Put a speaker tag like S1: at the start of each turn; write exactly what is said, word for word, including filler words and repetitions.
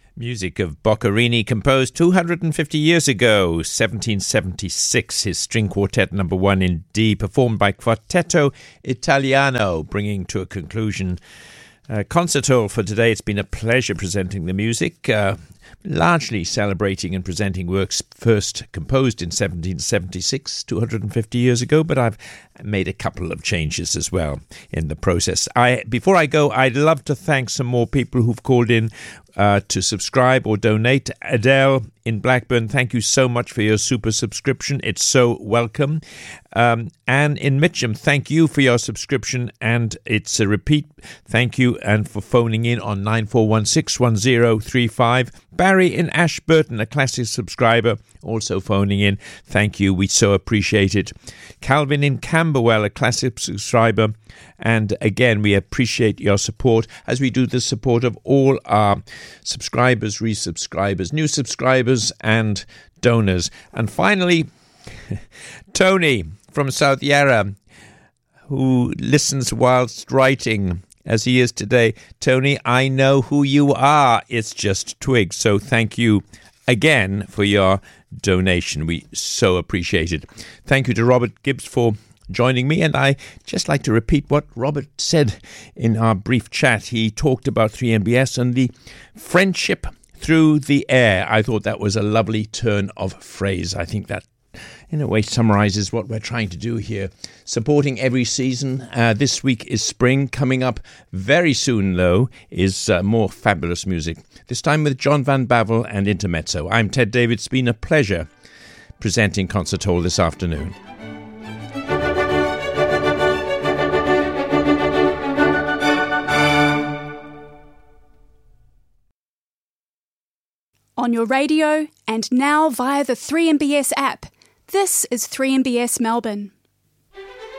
S1: Music of Boccherini, composed two hundred fifty years ago, seventeen seventy-six, his string quartet number one in D, performed by Quartetto Italiano, bringing to a conclusion uh, Concerto for today. It's been a pleasure presenting the music, uh, largely celebrating and presenting works first composed in seventeen seventy-six, two hundred fifty years ago, but I've made a couple of changes as well in the process. I Before I go, I'd love to thank some more people who've called in uh, to subscribe or donate. Adele in Blackburn, thank you so much for your super subscription. It's so welcome. Um, Anne in Mitcham, thank you for your subscription, and it's a repeat. Thank you, and for phoning in on nine four one six one zero three five. Barry in Ashburton, a classic subscriber, also phoning in. Thank you, we so appreciate it. Calvin in Camberwell, a classic subscriber, and again, we appreciate your support, as we do the support of all our subscribers, resubscribers, new subscribers, and donors. And finally, Tony from South Yarra, who listens whilst writing, as he is today. Tony, I know who you are. It's just Twig. So thank you again for your donation. We so appreciate it. Thank you to Robert Gibbs for joining me, and I just like to repeat what Robert said in our brief chat. He talked about three M B S and the friendship through the air. I thought that was a lovely turn of phrase. I think that in a way summarizes what we're trying to do here. Supporting every season. Uh, this week is spring. Coming up very soon, though, is uh, more fabulous music. This time with John Van Bavel and Intermezzo. I'm Ted David. It's been a pleasure presenting Concert Hall this afternoon.
S2: On your radio and now via the three M B S app. This is three M B S Melbourne.